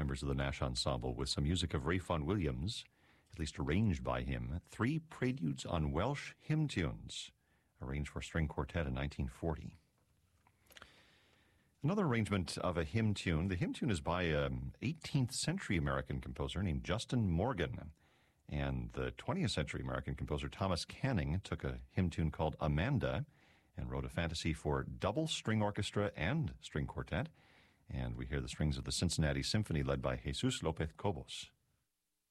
members of the Nash Ensemble, with some music of Ralph Vaughan Williams, at least arranged by him, 3 preludes on Welsh hymn tunes, arranged for string quartet in 1940. Another arrangement of a hymn tune. The hymn tune is by an 18th century American composer named Justin Morgan. And the 20th century American composer Thomas Canning took a hymn tune called Amanda and wrote a fantasy for double string orchestra and string quartet. And we hear the strings of the Cincinnati Symphony led by Jesus Lopez Cobos.